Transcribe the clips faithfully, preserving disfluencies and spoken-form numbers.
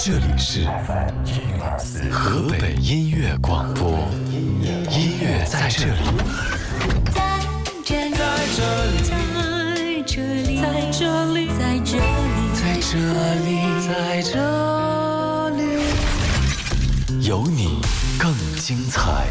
这里是河北音乐广播，音乐在这里， 在这里，在这里，在这里，在这里， 在这里，在这里，有你更精彩。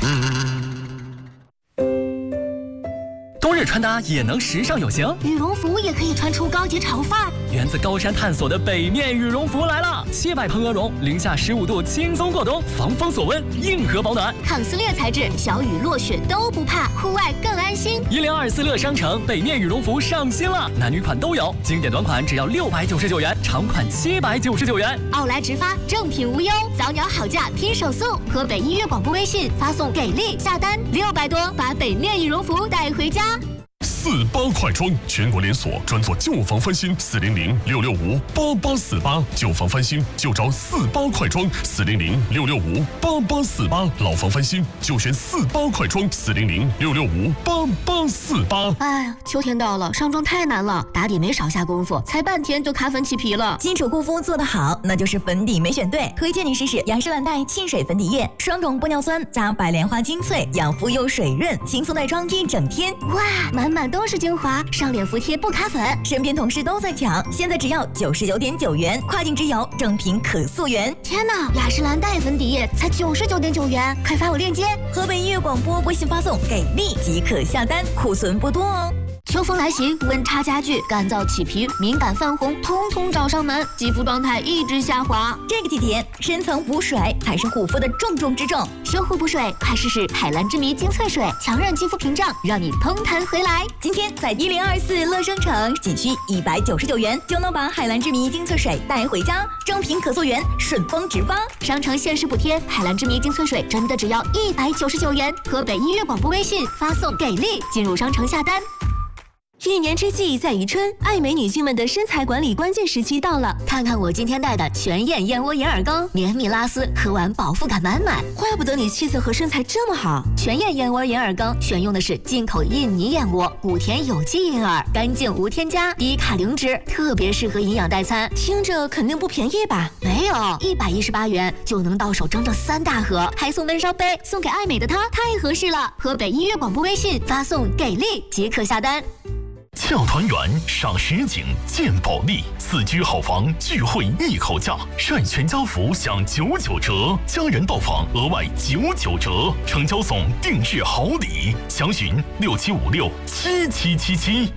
冬日穿搭也能时尚有型， 羽绒服也可以穿出高级潮范儿。 源自高山探索的北面羽绒服来了，七百蓬鹅绒，零下十五度轻松过冬，防风锁温，硬核保暖， 抗撕裂材质，小雨落雪都不怕，户外更安心。 一零二四乐商城北面羽绒服上新了，男女款都有，经典短款只要六百九十九元，长款七百九十九元。 奥莱直发，正品无忧，早鸟好价拼手速。河北音乐广播微信发送给力下单六百多，把北面羽绒服带回家。 四八快装，全国连锁，专做旧房翻新，四零零六六五八八四八，旧房翻新就找四八快装，四零零六六五八八四八，老房翻新就选四八快装，四零零六六五八八四八。 哎呀，秋天到了，上妆太难了，打底没少下功夫，才半天就卡粉起皮了。 基础护肤做得好，那就是粉底没选对。推荐你试试雅诗兰黛沁水粉底液，双种玻尿酸加白莲花精粹，养肤又水润，轻松带妆一整天。 哇，满满都是精华，上脸服帖不卡粉。 身边同事都在抢，现在只要九十九点九元，跨境直邮，正品可溯源。 天哪，雅诗兰黛粉底液才九十九点九元，快发我链接。 河北音乐广播微信发送给力即可下单，库存不多哦。 秋风来袭，温差加剧，干燥起皮、敏感泛红，通通找上门，肌肤状态一直下滑。 这个季节，深层补水才是护肤的重中之重。 修护补水，快试试海蓝之谜精粹水，强韧肌肤屏障，让你通弹回来。 今天在一零二四乐商城，仅需一百九十九元就能把海蓝之谜精粹水带回家，正品可溯源，顺丰直发。 商城限时补贴，海蓝之谜精粹水真的只要一百九十九元。河北音乐广播微信发送给力，进入商城下单。 一年之计在于春，爱美女性们的身材管理关键时期到了。 看看我今天带的全燕燕窝银耳羹，绵密拉丝，喝完饱腹感满满。 怪不得你气色和身材这么好。 全燕燕窝银耳羹选用的是进口印尼燕窝，谷田有机银耳，干净无添加，低卡零脂，特别适合营养代餐。 听着肯定不便宜吧？ 没有，一百一十八元就能到手整整三大盒，还送温烧杯，送给爱美的她太合适了。河北音乐广播微信发送给力即可下单。 俏团圆，赏实景，见保利，四居好房聚会一口价，晒全家福享九九折，家人到访额外九九折，成交送定制好礼，详询六七五六七七七七。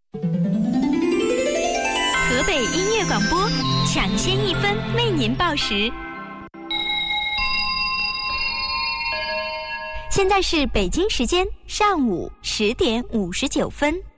河北音乐广播，抢先一分为您报时。现在是北京时间上午十点五十九分。